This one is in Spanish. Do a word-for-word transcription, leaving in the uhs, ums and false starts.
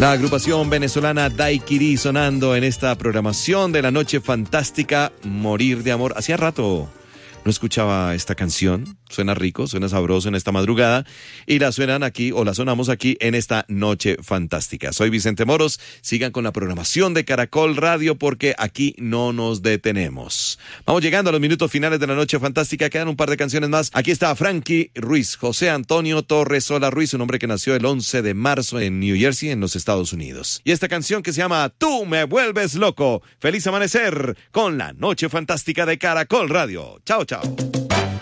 La agrupación venezolana Daiquiri sonando en esta programación de la noche fantástica, Morir de Amor. Hacía rato no escuchaba esta canción, suena rico, suena sabroso en esta madrugada y la suenan aquí o la sonamos aquí en esta noche fantástica. Soy Vicente Moros, sigan con la programación de Caracol Radio porque aquí no nos detenemos. Vamos llegando a los minutos finales de la noche fantástica, quedan un par de canciones más. Aquí está Frankie Ruiz, José Antonio Torres Sola Ruiz, un hombre que nació el once de marzo en New Jersey, en los Estados Unidos. Y esta canción que se llama Tú me vuelves loco. Feliz amanecer con la noche fantástica de Caracol Radio. Chao, chao.